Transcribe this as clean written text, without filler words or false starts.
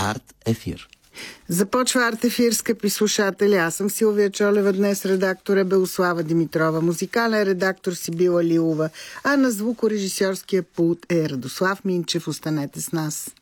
Арт Ефир. Започва Арт Ефир, скъпи слушатели. Аз съм Силвия Чолева, днес редактор е Белослава Димитрова, музикален редактор Сибила Лилова, а на звукорежисьорския пулт е Радослав Минчев. Останете с нас.